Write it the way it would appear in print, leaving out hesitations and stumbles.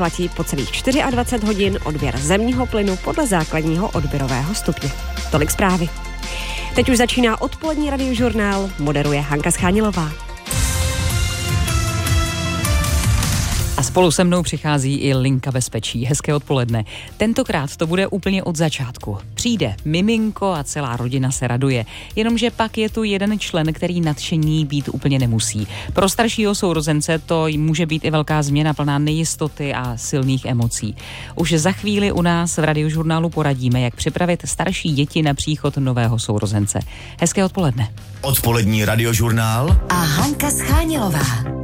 platí po celých 24 hodin odběr zemního plynu podle základního odběrového stupně. Tolik zprávy. Teď už začíná odpolední radiožurnál, moderuje Hanka Schánilová. A spolu se mnou přichází i Linka bezpečí. Hezké odpoledne. Tentokrát to bude úplně od začátku. Přijde miminko a celá rodina se raduje. Jenomže pak je tu jeden člen, který nadšení být úplně nemusí. Pro staršího sourozence to může být i velká změna plná nejistoty a silných emocí. Už za chvíli u nás v radiožurnálu poradíme, jak připravit starší děti na příchod nového sourozence. Hezké odpoledne. Odpolední radiožurnál a Hanka Schánilová.